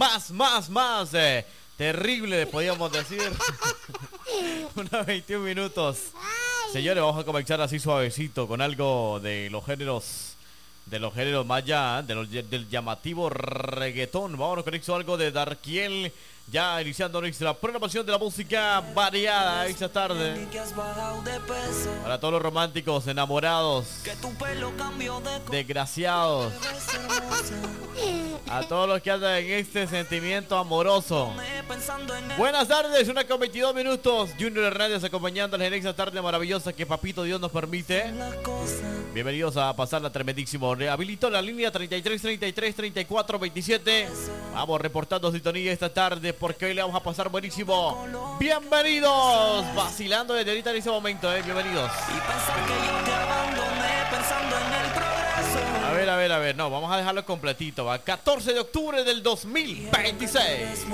más terrible, podríamos decir. Unos 21 minutos. Señores, vamos a comenzar así suavecito con algo de los géneros más ya, del llamativo reggaetón. Vámonos con eso, algo de Darkiel, ya iniciando nuestra programación de la música variada esta tarde. Para todos los románticos, enamorados, desgraciados, a todos los que andan en este sentimiento amoroso. Buenas tardes, 1:22 minutos. Junior Hernández acompañándoles en esta tarde maravillosa que Papito Dios nos permite. Bienvenidos a pasarla tremendísimo. Rehabilito la línea 33 33 34 27. Vamos reportando sintonía esta tarde porque hoy le vamos a pasar buenísimo. Bienvenidos, vacilando desde ahorita en ese momento, bienvenidos. A ver, no, vamos a dejarlo completito, va. 14 de octubre del 2026.